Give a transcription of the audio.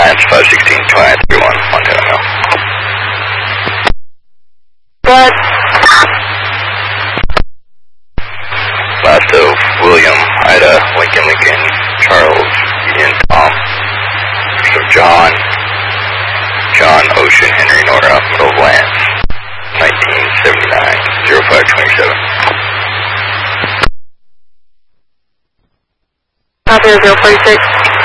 Lance 516, 2931, Montana Mail. What? Last of William, Ida, Lincoln, Lincoln, Charles, Ian, Tom. So John, Ocean, Henry, Nora, middle of Lance, 1979, 0527. Copy 046.